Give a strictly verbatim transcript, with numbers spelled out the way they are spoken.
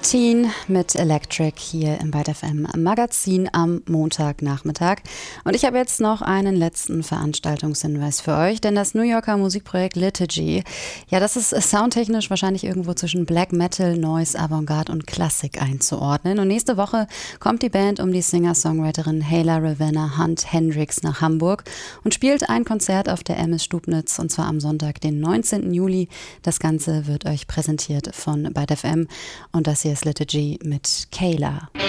Teen mit Electric hier im Byte F M Magazin am Montagnachmittag. Und ich habe jetzt noch einen letzten Veranstaltungshinweis für euch, denn das New Yorker Musikprojekt Liturgy, ja, das ist soundtechnisch wahrscheinlich irgendwo zwischen Black Metal, Noise, Avantgarde und Klassik einzuordnen. Und nächste Woche kommt die Band um die Singer-Songwriterin Hayla Ravenna Hunt Hendricks nach Hamburg und spielt ein Konzert auf der M S Stubnitz, und zwar am Sonntag, den neunzehnten Juli. Das Ganze wird euch präsentiert von Byte F M und das hier ist Liturgy mit Kayla.